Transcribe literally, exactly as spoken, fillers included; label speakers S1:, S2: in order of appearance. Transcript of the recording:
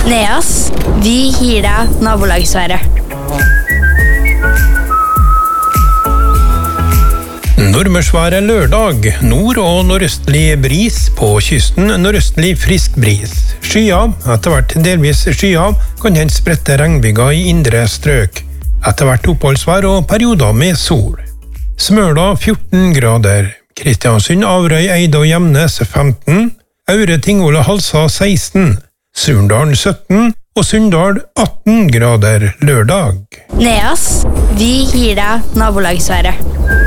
S1: Neas, vi gir deg nabolagsværet.
S2: Nordmørsvær er lørdag. Nord- og nordøstlig bris. På kysten nordøstlig frisk bris. Skyet, etter hvert delvis skyet, kan hende spredte regnbyger i indre strøk. Etter hvert oppholdsvær og perioder med sol. Smøla fjorten grader. Kristiansund, Averøy, Eide og Gjemnes femten. Aure, Tingvoll og Halsa seksten. Surndalen sytten. Og Sunndal atten grader lørdag.
S1: Neas, vi gir deg nabolagsværet.